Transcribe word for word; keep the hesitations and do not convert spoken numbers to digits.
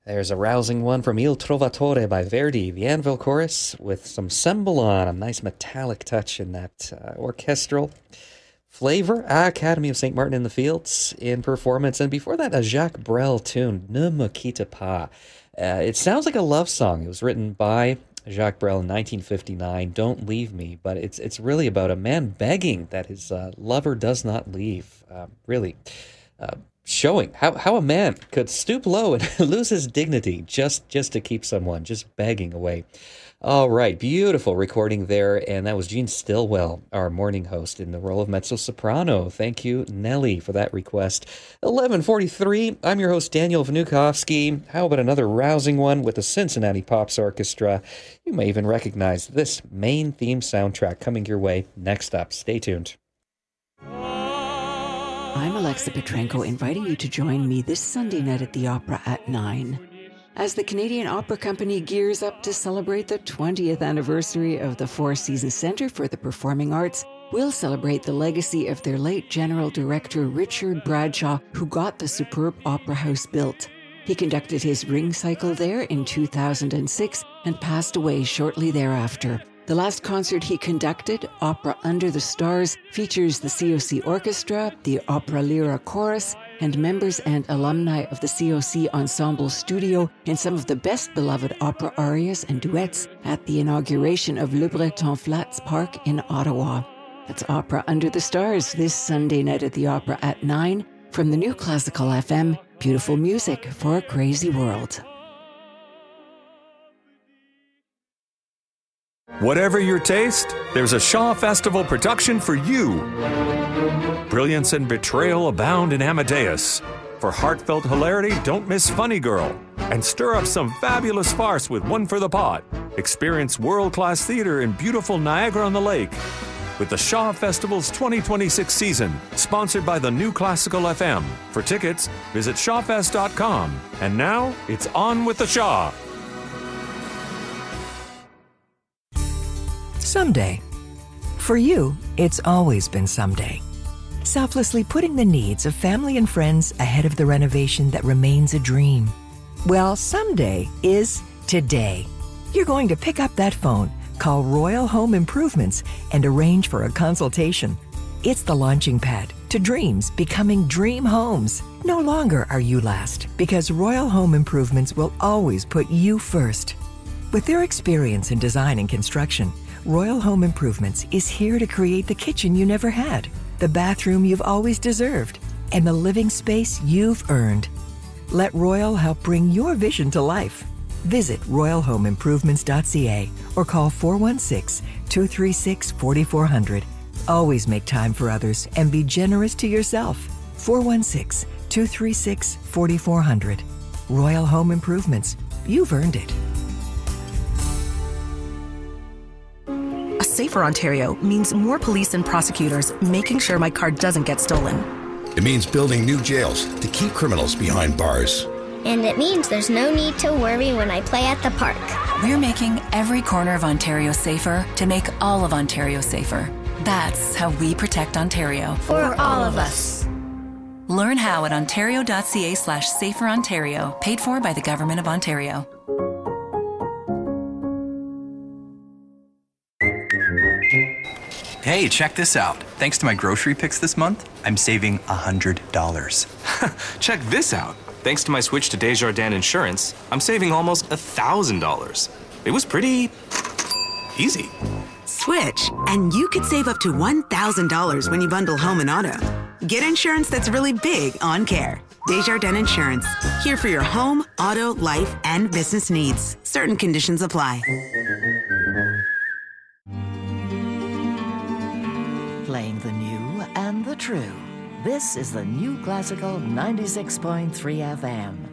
There's a rousing one from Il Trovatore by Verdi, the Anvil Chorus, with some cembalo, a nice metallic touch in that uh, orchestral flavor. Academy of Saint Martin in the Fields in performance. And before that, a Jacques Brel tune, Ne me quitte pas. Uh, it sounds like a love song. It was written by Jacques Brel in nineteen fifty-nine, Don't Leave Me, but it's it's really about a man begging that his uh, lover does not leave. Uh, really uh, showing how, how a man could stoop low and lose his dignity just, just to keep someone, just begging away. All right, beautiful recording there, and that was Gene Stillwell, our morning host in the role of mezzo-soprano. Thank you, Nelly, for that request. eleven forty-three, I'm your host, Daniel Vnukovsky. How about another rousing one with the Cincinnati Pops Orchestra? You may even recognize this main theme soundtrack coming your way next up. Stay tuned. I'm Alexa Petrenko, inviting you to join me this Sunday night at the Opera at nine. As the Canadian Opera Company gears up to celebrate the twentieth anniversary of the Four Seasons Centre for the Performing Arts, we'll celebrate the legacy of their late General Director Richard Bradshaw, who got the superb Opera House built. He conducted his ring cycle there in two thousand six and passed away shortly thereafter. The last concert he conducted, Opera Under the Stars, features the C O C Orchestra, the Opera Lyra Chorus, and members and alumni of the C O C Ensemble Studio in some of the best beloved opera arias and duets at the inauguration of Le Breton Flats Park in Ottawa. That's Opera Under the Stars this Sunday night at the Opera at nine from the New Classical F M, beautiful music for a crazy world. Whatever your taste, there's a Shaw Festival production for you. Brilliance and betrayal abound in Amadeus. For heartfelt hilarity, don't miss Funny Girl. And stir up some fabulous farce with One for the Pot. Experience world-class theater in beautiful Niagara-on-the-Lake. With the Shaw Festival's twenty twenty-six season, sponsored by the New Classical F M. For tickets, visit shawfest dot com. And now, it's on with the Shaw. Someday. For you, it's always been someday. Selflessly putting the needs of family and friends ahead of the renovation that remains a dream. Well, someday is today. You're going to pick up that phone, call Royal Home Improvements, and arrange for a consultation. It's the launching pad to dreams becoming dream homes. No longer are you last, because Royal Home Improvements will always put you first. With their experience in design and construction, Royal Home Improvements is here to create the kitchen you never had, the bathroom you've always deserved, and the living space you've earned. Let Royal help bring your vision to life. Visit royal home improvements dot c a or call four one six, two three six, four four zero zero. Always make time for others and be generous to yourself. four one six, two three six, four four zero zero. Royal Home Improvements. You've earned it. A safer Ontario means more police and prosecutors making sure my car doesn't get stolen. It means building new jails to keep criminals behind bars. And it means there's no need to worry when I play at the park. We're making every corner of Ontario safer to make all of Ontario safer. That's how we protect Ontario. For all of us. Learn how at ontario.ca slash safer Ontario, paid for by the Government of Ontario. Hey, check this out. Thanks to my grocery picks this month, I'm saving one hundred dollars. Check this out. Thanks to my switch to Desjardins Insurance, I'm saving almost one thousand dollars. It was pretty easy. Switch, and you could save up to one thousand dollars when you bundle home and auto. Get insurance that's really big on care. Desjardins Insurance. Here for your home, auto, life, and business needs. Certain conditions apply. Playing the new and the true. This is the New Classical ninety-six point three F M.